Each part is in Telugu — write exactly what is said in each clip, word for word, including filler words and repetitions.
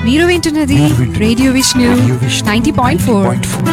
మీరు వింటున్నది మీరు వింటున్నది radio Vishnu radio Vishnu ninety point four. Point four.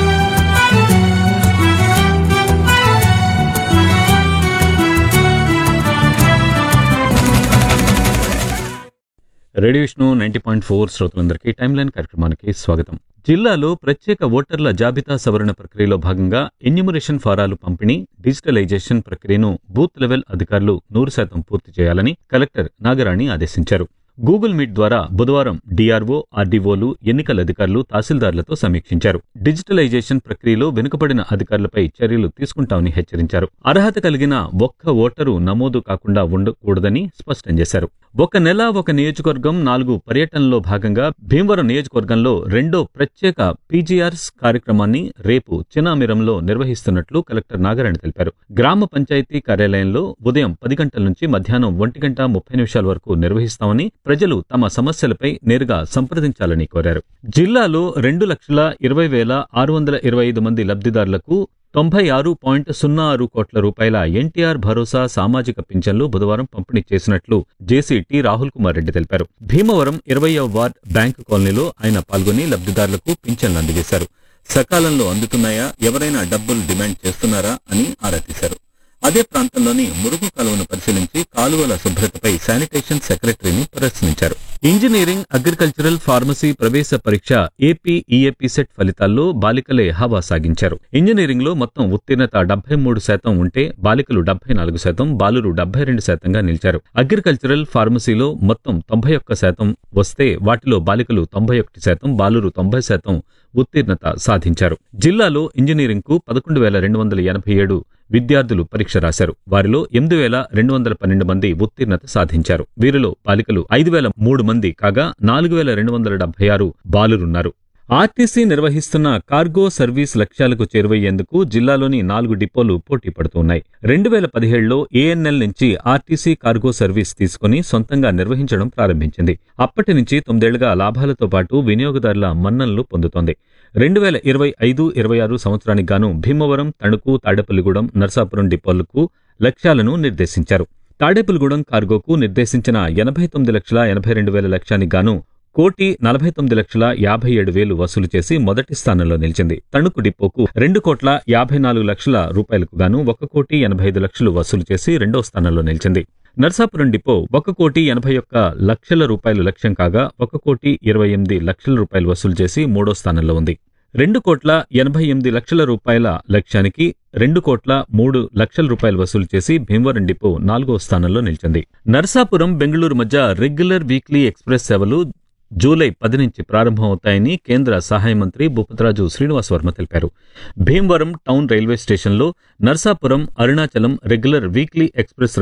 Radio Vishnu ninety point four శ్రోతలందరికీ టైమ్ లైన్ కార్యక్రమానికి స్వాగతం. జిల్లాలో ప్రత్యేక ఓటర్ల జాబితా సవరణ ప్రక్రియలో భాగంగా ఎన్యూమరేషన్ ఫారాలు పంపిణీ, డిజిటలైజేషన్ ప్రక్రియను బూత్ లెవెల్ అధికారులు నూరు శాతం పూర్తి చేయాలని కలెక్టర్ నాగరాణి ఆదేశించారు. గూగుల్ మీట్ ద్వారా బుధవారం డీఆర్ఓ, ఆర్డీఓలు, ఎన్నికల అధికారులు, తహసీల్దార్లతో సమీక్షించారు. డిజిటలైజేషన్ ప్రక్రియలో వెనుకబడిన అధికారులపై చర్యలు తీసుకుంటామని హెచ్చరించారు. అర్హత కలిగిన ఒక్క ఓటరు నమోదు కాకుండా ఉండకూడదని స్పష్టం చేశారు. ఒక నెల ఒక నియోజకవర్గం నాలుగు పర్యటనలో భాగంగా భీమవరం నియోజకవర్గంలో రెండో ప్రత్యేక పీజీఆర్స్ కార్యక్రమాన్ని రేపు చినామిరంలో నిర్వహిస్తున్నట్లు కలెక్టర్ నాగరాణి తెలిపారు. గ్రామ పంచాయతీ కార్యాలయంలో ఉదయం పది గంటల నుంచి మధ్యాహ్నం ఒంటి గంట ముప్పై నిమిషాల వరకు నిర్వహిస్తామని, ప్రజలు తమ సమస్యలపై నేరుగా సంప్రదించాలని కోరారు. జిల్లాలో రెండు లక్షల ఇరవై వేల ఆరు వందల ఇరవై ఐదు మంది లబ్ధిదారులకు తొంభై ఆరు పాయింట్ సున్నా ఆరు కోట్ల రూపాయల ఎన్టీఆర్ భరోసా సామాజిక పింఛన్లు బుధవారం పంపిణీ చేసినట్లు జేసీ టి రాహుల్ కుమార్ రెడ్డి తెలిపారు. భీమవరం ఇరవైవ వార్డ్ బ్యాంకు కాలనీలో ఆయన పాల్గొని లబ్ధిదారులకు పింఛన్లు అందజేశారు. సకాలంలో అందుతున్నాయా, ఎవరైనా డబ్బులు డిమాండ్ చేస్తున్నారా అని ఆరా తీశారు. అదే ప్రాంతంలోని మురుగు కాలువను పరిశీలించి కాలువల శుభ్రతపై శానిటేషన్ సెక్రటరీని ప్రశ్నించారు. ఇంజనీరింగ్, అగ్రికల్చరల్, ఫార్మసీ ప్రవేశ పరీక్ష ఏపీ ఈఏపీ సెట్ ఫలితాల్లో బాలికలే హవా సాగించారు. ఇంజనీరింగ్ లో మొత్తం ఉత్తీర్ణత డెబ్బై మూడు శాతం ఉంటే బాలికలు డెబ్బై నాలుగు శాతం, బాలురు డెబ్బై రెండు శాతంగా నిలిచారు. అగ్రికల్చరల్, ఫార్మసీలో మొత్తం తొంభై ఒక్క శాతం వస్తే వాటిలో బాలికలు తొంభై ఒకటి శాతం, బాలురు తొంభై శాతం ఉత్తీర్ణత సాధించారు. జిల్లాలో ఇంజనీరింగ్ కు పదకొండు వేల రెండు వందల ఎనభై ఏడు విద్యార్థులు పరీక్ష రాశారు. వారిలో ఎనిమిది వేల రెండు వందల పన్నెండు మంది ఉత్తీర్ణత సాధించారు. వీరిలో బాలికలు ఐదు వేల మూడు మంది కాగా నాలుగు వేల రెండు వందల డెబ్బై ఆరు బాలురున్నారు. ఆర్టీసీ నిర్వహిస్తున్న కార్గో సర్వీస్ లక్ష్యాలకు చేరువయ్యేందుకు జిల్లాలోని నాలుగు డిపోలు పోటీ పడుతున్నాయి. రెండు వేల పదిహేడులో ఏఎన్ఎల్ నుంచి ఆర్టీసీ కార్గో సర్వీస్ తీసుకుని సొంతంగా నిర్వహించడం ప్రారంభించింది. అప్పటి నుంచి తొమ్మిదేళ్లుగా లాభాలతో పాటు వినియోగదారుల మన్ననలు పొందుతోంది. రెండు వేల ఇరవై ఐదు ఇరవై ఆరు సంవత్సరానికి గాను భీమవరం, తణుకు, తాడేపల్లిగూడెం, నర్సాపురం డిపోలకు లక్ష్యాలను నిర్దేశించారు. తాడేపల్లిగూడెం కార్గోకు నిర్దేశించిన ఎనభై తొమ్మిది లక్షల ఎనభై రెండు వేల లక్ష్యానికి గాను కోటి నలభై తొమ్మిది లక్షల యాభై ఏడు వేలు వసూలు చేసి మొదటి స్థానంలో నిలిచింది. తణుకు డిపోకు రెండు కోట్ల యాభై నాలుగు లక్షల రూపాయలకు గాను ఒక కోటి ఎనభై ఐదు లక్షలు వసూలు చేసి రెండో స్థానంలో నిలిచింది. నర్సాపురం డిపో ఒక కోటి ఎనభై ఒక్క లక్షల రూపాయలు లక్ష్యం కాగా ఒక కోటి ఇరవై ఎనిమిది లక్షల రూపాయలు వసూలు చేసి మూడో స్థానంలో ఉంది. రెండు కోట్ల ఎనభై ఎనిమిది లక్షల రూపాయల లక్ష్యానికి రెండు కోట్ల మూడు లక్షల రూపాయలు వసూలు చేసి భీమవరం డిపో నాలుగో స్థానంలో నిలిచింది. నర్సాపురం, బెంగళూరు మధ్య రెగ్యులర్ వీక్లీ ఎక్స్ప్రెస్ సేవలు జూలై పది నుంచి ప్రారంభమవుతాయని కేంద్ర సహాయ మంత్రి భూపతిరాజు శ్రీనివాస్ వర్మ తెలిపారు. భీమవరం టౌన్ రైల్వే స్టేషన్లో Narsapuram, Arunachalam regular weekly express